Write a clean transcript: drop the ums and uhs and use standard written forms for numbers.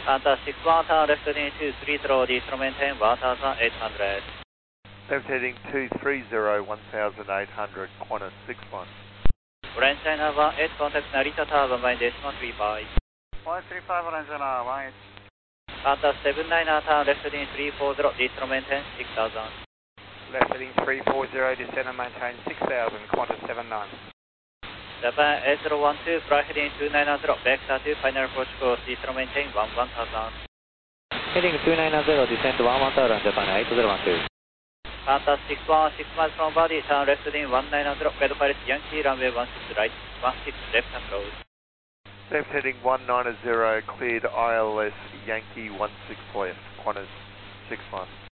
Qantas 61 turn left heading 230, diesel maintain 1800. Left heading 230, 1800, Qantas 61. Orange China 18, contact Narita Tower, 1.35. 135 Orange China 18. Qantas 79 turn left heading 340, diesel maintain 6000. Left heading 340, descend and maintain 6000, Qantas 79. Japan 8012, fly heading 290, vector 2, final approach course, diesel maintain 1000. Heading 290, descend 1000, Japan 8012. Qantas 61, 6 miles from body, turn left heading 190, Fed Paris Yankee, runway 16 right, 16 left approach. Left heading 190, cleared ILS Yankee 16 left, Qantas 61.